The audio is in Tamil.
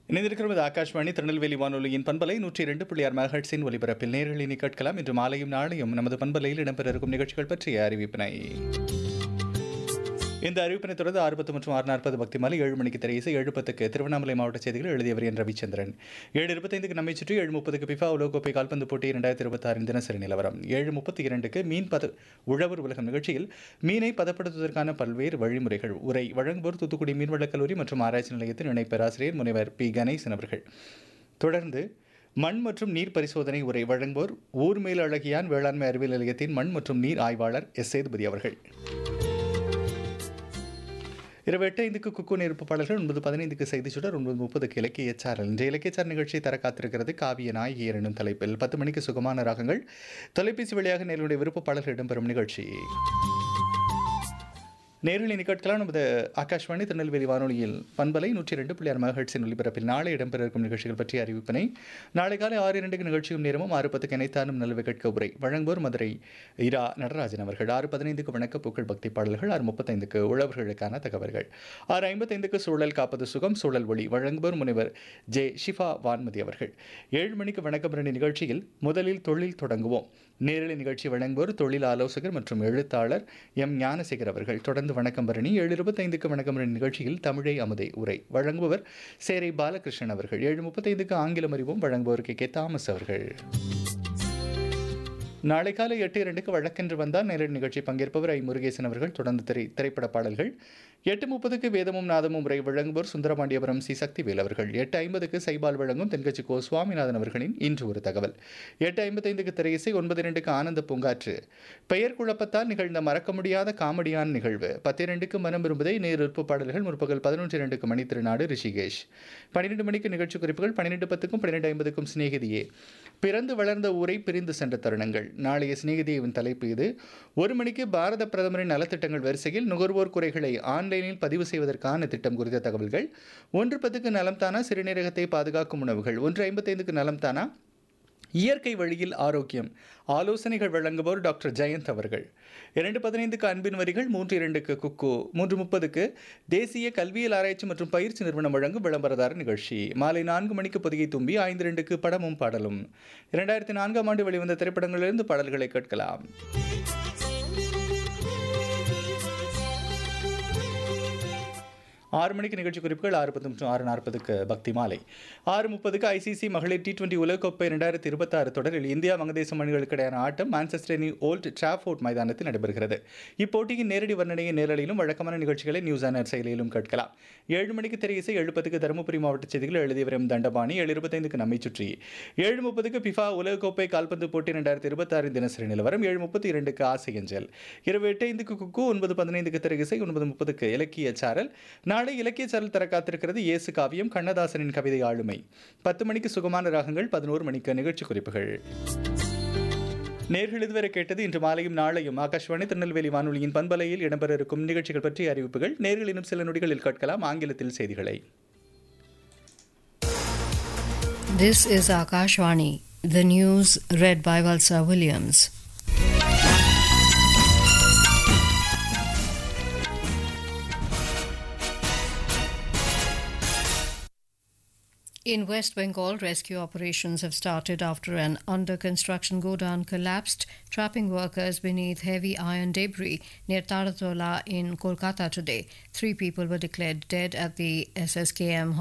இணைந்திருக்கிறது ஆகாஷ்வாணி திருநெல்வேலி வானொலியின் பண்பலை 102.6 மெகாஹெர்ட்ஸின் ஒலிபரப்பில் நேர்களை கேட்கலாம். இன்று மாலையும் நாளையும் நமது பண்பலையில் இடம்பெற இருக்கும் நிகழ்ச்சிகள் பற்றிய அறிவிப்பினை. இந்த அறிவிப்பினை தொடர்ந்து 6:10 மற்றும் 6:40 பக்தி மாலை 7 மணிக்கு திரையிசை, 7:10க்கு திருவண்ணாமலை மாவட்ட செய்திகள் எழுதியவர் என் ரவிச்சந்திரன், 7:25க்கு நம்மை சுற்றி, 7:30க்கு பிஃபா உலகக்கோப்பை கால்பந்து போட்டி 2026 தினசரி நிலவரம், 7:32க்கு மீன் உழவர் உலகம் நிகழ்ச்சியில் மீனை பதப்படுத்துவதற்கான பல்வேறு வழிமுறைகள் உரை வழங்குவோர் தூத்துக்குடி மீன்வளக் கல்லூரி மற்றும் ஆராய்ச்சி நிலையத்தின் இணை பேராசிரியர் முனைவர் பி கணேசன் அவர்கள். தொடர்ந்து மண் மற்றும் நீர் பரிசோதனை உரை வழங்குவோர் ஊர்மேல் அழகியான் வேளாண்மை அறிவியல் நிலையத்தின் மண் மற்றும் நீர் ஆய்வாளர் எஸ் சேதுபதி அவர்கள். இரவு 8:05க்கு குக்கு நெருப்பு பாடல்கள், 9:15க்கு செய்தி சுடர், 9:30க்கு இலக்கிய சாரல். இன்றைய இலக்கிய சார் நிகழ்ச்சியை தர காத்திருக்கிறது காவிய நாயகியர் எனும் தலைப்பில். 10 மணிக்கு சுகமான ராகங்கள், தொலைபேசி வழியாக நேர்களுடைய விருப்ப பாடல்கள் இடம்பெறும் நிகழ்ச்சி. நேரில் நிகழ்ச்சிக்கலாம் நமது ஆகாஷ்வாணி திருநெல்வேலி வானொலியில் பண்பலை 102.6 மெகாஹெர்ட்ஸின் ஒலிபரப்பில் நாளை இடம்பெற இருக்கும் நிகழ்ச்சிகள் பற்றிய அறிவிப்பினை. நாளை காலை 6:02க்கு நிகழ்ச்சியும் நேரமும், 6:10க்கு இணைத்தானும் நல்லவை கேட்க உரை வழங்குவோர் மதுரை இரா நடராஜன் அவர்கள். 6:15க்கு வணக்க பூக்கள் பக்தி பாடல்கள், 6:35க்கு உழவர்களுக்கான தகவல்கள், 6:50க்கு சூழல் காப்பது சுகம் சூழல் ஒளி வழங்குவோர் முனைவர் ஜே ஷிஃபா வான்மதி அவர்கள். 7 மணிக்கு வணக்கம் நிகழ்ச்சியில் முதலில் தொழில் தொடங்குவோம் நேரலை நிகழ்ச்சி வழங்குவோர் தொழில் ஆலோசகர் மற்றும் எழுத்தாளர் எம் ஞானசேகர் அவர்கள். தொடர்ந்து வணக்கம் பரணி. 7:25க்கு வணக்கம் பரணி நிகழ்ச்சியில் தமிழை அமுதை உரை வழங்குபவர் சேரை பாலகிருஷ்ணன் அவர்கள். 7:35க்கு ஆங்கிலம் அறிவோம் வழங்குபவர் கே தாமஸ் அவர்கள். நாளை காலை 8:02க்கு வழக்கென்று வந்தால் நேரடி நிகழ்ச்சி பங்கேற்பவர் ஐ முருகேசன் அவர்கள். தொடர்ந்து திரைப்பட பாடல்கள். 8:30க்கு வேதமும் நாதமும் உரை வழங்குவோர் சுந்தரபாண்டியபுரம் சி சக்திவேல் அவர்கள். 8:50க்கு சைபால் வழங்கும் தென்கட்சி கோ சுவாமிநாதன் அவர்களின் இன்று ஒரு தகவல். 8:55க்கு திரையிசை. 9:02க்கு ஆனந்த பூங்காற்று, பெயர் குழப்பத்தால் நிகழ்ந்த மறக்க முடியாத காமெடியான நிகழ்வு. 10:02க்கு மனம் விரும்புதை நேருப்பு பாடல்கள். முற்பகல் 11:02க்கு மணி திருநாடு ரிஷிகேஷ். 12 மணிக்கு நிகழ்ச்சி குறிப்புகள். 12:10க்கும் 12:50க்கும் சிநேகிதியே, பிறந்து வளர்ந்த ஊரை பிரிந்து சென்ற தருணங்கள். நாளைய சிநேகிதியின் தலைப்பு இது. 1 மணிக்கு பாரத பிரதமரின் நலத்திட்டங்கள் வரிசையில் நுகர்வோர் குறைகளை ஆன்லைனில் பதிவு செய்வதற்கான திட்டம் குறித்த தகவல்கள். 1:10க்கு நலம் தானா, சிறுநீரகத்தை பாதுகாக்கும் உணவுகள். 1:55க்கு நலம் தானா, இயற்கை வழியில் ஆரோக்கியம், ஆலோசனைகள் வழங்குவோர் டாக்டர் ஜெயந்த் அவர்கள். 2:15க்கு அன்பின் வரிகள். 3:02க்கு குக்கு. 3:30க்கு தேசிய கல்வியல் ஆராய்ச்சி மற்றும் பயிற்சி நிறுவனம் வழங்கும் விளம்பரதார நிகழ்ச்சி. மாலை 4 மணிக்கு பொதிகை தும்பி. 5:02க்கு படமும் பாடலும். 2004ஆம் ஆண்டு வெளிவந்த திரைப்படங்களிலிருந்து பாடல்களை கேட்கலாம். 6 மணிக்கு நிகழ்ச்சி குறிப்புகள். 6:10 மற்றும் 6:40க்கு பக்தி மாலை. 6:30க்கு ஐசிசி மகளிர் T20 உலகக்கோப்பை 2026 தொடரில் இந்தியா வங்கதேசம் அணிகளுக்கு இடையான ஆட்டம் மான்செஸ்டரின் ஓல்ட் டிராஃபோர்ட் மைதானத்தில் நடைபெறுகிறது. இப்போட்டியின் நேரடி வர்ணனையை நேரலையிலும் வழக்கமான நிகழ்ச்சிகளை நியூஸ் ஆன் ஏர் செயலியிலும் கேட்கலாம். 7 மணிக்கு திரையிசை. 7:10க்கு தருமபுரி மாவட்ட செய்திகள் எழுதியவர் எம் தண்டபாணி. 7:25க்கு நம்மை சுற்றி. 7:30க்கு பிஃபா உலகக்கோப்பை கால்பந்து போட்டி 2026 தினசரி நிலவரம். 7:32க்கு ஆசை அஞ்சல். இரவு 8:05க்கு குக்கு. 9:15க்கு திரையிசை. 9:30க்கு இலக்கிய சாரல். நாளை இலக்கிய சாரல் தர காத்திருக்கிறது இயேசு காவியம், கண்ணதாசனின் கவிதை ஆளுமை. 10 மணிக்கு சுகமான ராகங்கள். 11 மணிக்கு நிகழ்ச்சி குறிப்புகள். நேர்கள் இதுவரை கேட்டது இன்று மாலையும் நாளையும் ஆகாஷ்வாணி திருநெல்வேலி வானொலியின் பண்பலையில் இடம்பெற இருக்கும் நிகழ்ச்சிகள் பற்றிய அறிவிப்புகள். நேர்கள் இன்னும் சில நொடிகளில் கேட்கலாம் ஆங்கிலத்தில் செய்திகளை. This is Akashvani. The news read by Valsa Williams. In West Bengal, rescue operations have started after an under-construction godown collapsed, trapping workers beneath heavy iron debris near Taratola in Kolkata today. 3 people were declared dead at the SSKM